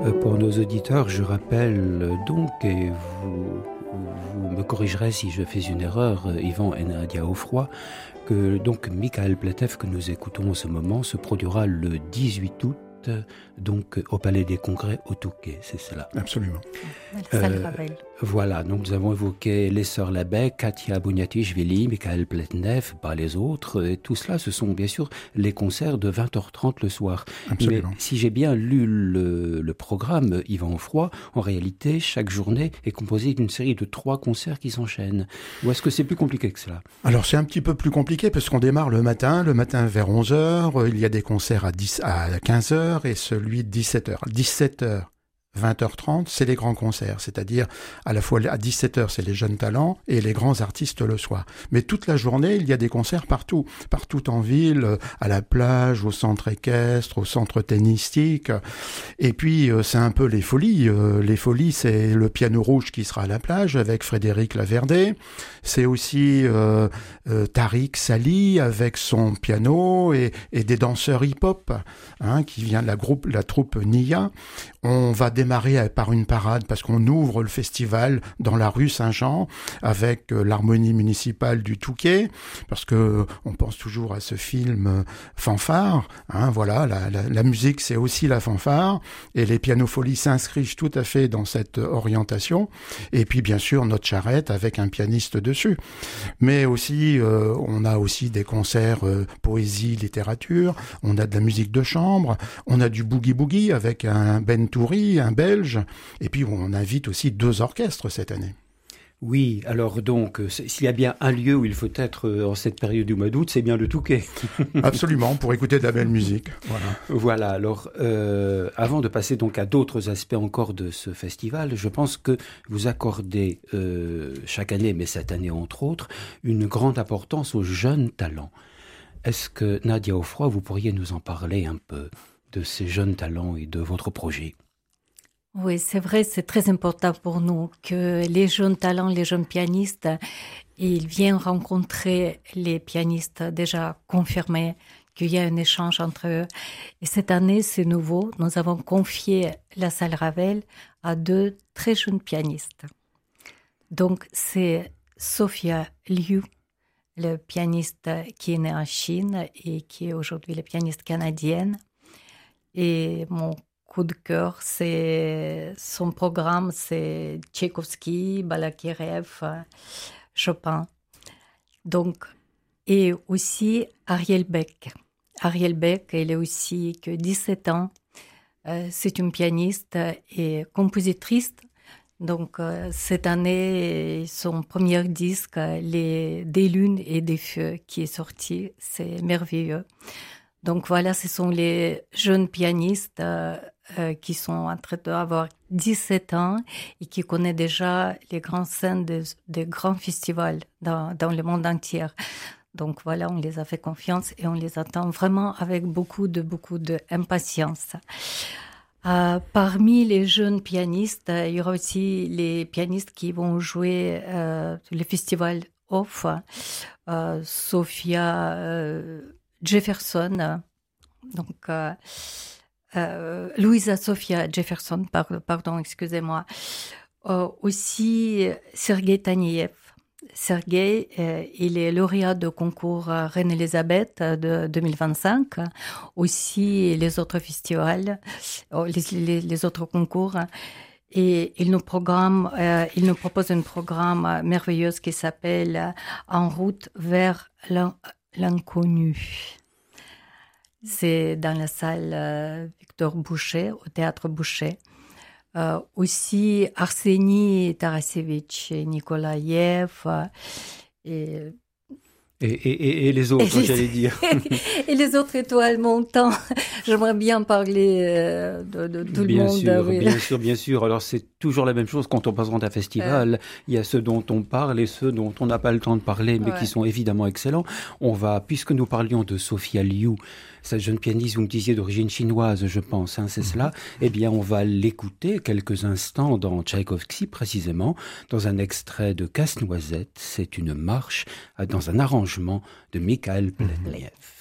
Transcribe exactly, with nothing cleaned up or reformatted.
Euh, pour nos auditeurs, je rappelle donc, et vous, vous me corrigerez si je fais une erreur, Yvan et Nadia Offroy, que donc Michael Pletev, que nous écoutons en ce moment, se produira le dix-huit août, donc au Palais des Congrès au Touquet, c'est cela. Absolument. La salle euh, Ravel. Voilà, donc nous avons évoqué les sœurs Labec, Katia Bouniatichvili, Michael Pletev, pas les autres, et tout cela, ce sont bien sûr les concerts de vingt heures trente le soir. Absolument. Mais si j'ai bien lu le, le programme, Yvan Offroy, en réalité, chaque journée est composée d'une série de trois concerts qui s'enchaînent. Ou est-ce que c'est plus compliqué que cela ? Alors c'est un petit peu plus compliqué parce qu'on démarre le matin, le matin vers onze heures, il y a des concerts à, dix, à quinze heures et celui de dix-sept heures. dix-sept heures. vingt heures trente, c'est les grands concerts, c'est-à-dire à la fois à dix-sept heures, c'est les jeunes talents et les grands artistes le soir. Mais toute la journée, il y a des concerts partout, partout en ville, à la plage, au centre équestre, au centre tennistique. Et puis, c'est un peu les folies. Les folies, c'est le piano rouge qui sera à la plage avec Frédéric Laverdé. C'est aussi euh, euh, Tariq Sali avec son piano et, et des danseurs hip-hop hein, qui vient de la, groupe, la troupe Nia. On va démarrer par une parade parce qu'on ouvre le festival dans la rue Saint-Jean avec euh, l'harmonie municipale du Touquet parce que euh, on pense toujours à ce film euh, Fanfare. Hein, voilà, la, la, la musique c'est aussi la fanfare et les pianofolies s'inscrivent tout à fait dans cette orientation. Et puis bien sûr notre charrette avec un pianiste dessus. Mais aussi euh, on a aussi des concerts euh, poésie, littérature. On a de la musique de chambre. On a du boogie boogie avec un Ben Touri, un Belge, et puis on invite aussi deux orchestres cette année. Oui, alors donc, s'il y a bien un lieu où il faut être en cette période du mois d'août, c'est bien le Touquet. Absolument, pour écouter de la belle musique. Voilà, voilà alors, euh, avant de passer donc à d'autres aspects encore de ce festival, je pense que vous accordez euh, chaque année, mais cette année entre autres, une grande importance aux jeunes talents. Est-ce que, Nadia Offroy, vous pourriez nous en parler un peu de ces jeunes talents et de votre projet ? Oui, c'est vrai, c'est très important pour nous que les jeunes talents, les jeunes pianistes, ils viennent rencontrer les pianistes déjà confirmés, qu'il y a un échange entre eux. Et cette année, c'est nouveau. Nous avons confié la salle Ravel à deux très jeunes pianistes. Donc, c'est Sophia Liu, le pianiste qui est né en Chine et qui est aujourd'hui la pianiste canadienne. Et mon coup de cœur, c'est son programme, c'est Tchaïkovski, Balakirev, Chopin. Donc, et aussi Ariel Beck. Ariel Beck, elle est aussi que dix-sept ans. Euh, c'est une pianiste et compositrice. Donc, euh, cette année, son premier disque, les, Des lunes et des feux, qui est sorti, c'est merveilleux. Donc voilà, ce sont les jeunes pianistes euh, euh, qui sont en train d'avoir dix-sept ans et qui connaissent déjà les grandes scènes des de grands festivals dans, dans le monde entier. Donc voilà, on les a fait confiance et on les attend vraiment avec beaucoup de beaucoup d'impatience. Euh, parmi les jeunes pianistes, euh, il y aura aussi les pianistes qui vont jouer euh, le festival Off, euh, Sophia euh, Jefferson, donc euh, euh, Louisa Sophia Jefferson, par, pardon, excusez-moi. Euh, aussi Sergei Taniev. Sergei, euh, il est lauréat de concours Reine-Elisabeth de deux mille vingt-cinq. Aussi les autres festivals, les, les, les autres concours. Et il nous programme, euh, il nous propose un programme merveilleux qui s'appelle En route vers l'in- l'inconnu. C'est dans la salle euh, Victor Boucher, au théâtre Boucher. Euh, aussi Arseny Tarasevitch, Nikolaïev euh, et, et, et, et les autres, et les, j'allais dire. Et les autres étoiles montant. J'aimerais bien parler euh, de, de tout bien le monde. Sûr, oui. Bien sûr, bien sûr. Alors c'est toujours la même chose quand on présente un festival. Euh... Il y a ceux dont on parle et ceux dont on n'a pas le temps de parler, mais ouais. qui sont évidemment excellents. On va, puisque nous parlions de Sophia Liu, cette jeune pianiste, vous me disiez d'origine chinoise, je pense, hein, c'est mm-hmm. cela. Eh bien, on va l'écouter quelques instants dans Tchaïkovski, précisément, dans un extrait de Casse-Noisette. C'est une marche dans un arrangement de Michael Pletev.